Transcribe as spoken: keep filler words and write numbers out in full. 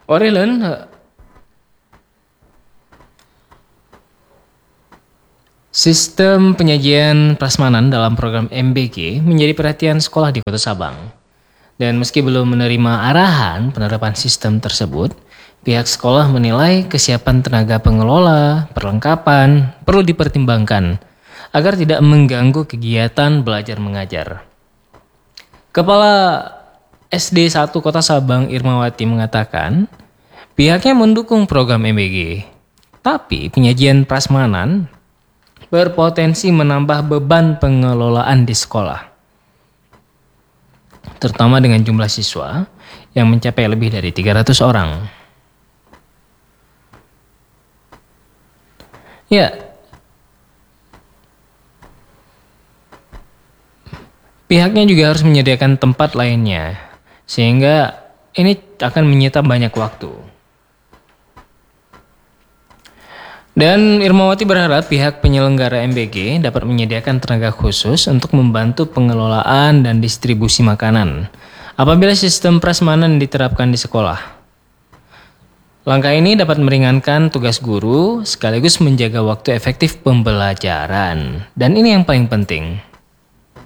Orelen, eh, sistem penyajian prasmanan dalam program M B G menjadi perhatian sekolah di Kota Sabang. Dan meski belum menerima arahan penerapan sistem tersebut, pihak sekolah menilai kesiapan tenaga pengelola, perlengkapan perlu dipertimbangkan agar tidak mengganggu kegiatan belajar mengajar. Kepala S D satu Kota Sabang Irmawati mengatakan, pihaknya mendukung program M B G, tapi penyajian prasmanan berpotensi menambah beban pengelolaan di sekolah, terutama dengan jumlah siswa yang mencapai lebih dari tiga ratus orang. Ya, pihaknya juga harus menyediakan tempat lainnya, sehingga ini akan menyita banyak waktu. Dan Irmawati berharap pihak penyelenggara M B G dapat menyediakan tenaga khusus untuk membantu pengelolaan dan distribusi makanan apabila sistem prasmanan diterapkan di sekolah. Langkah ini dapat meringankan tugas guru sekaligus menjaga waktu efektif pembelajaran. Dan ini yang paling penting.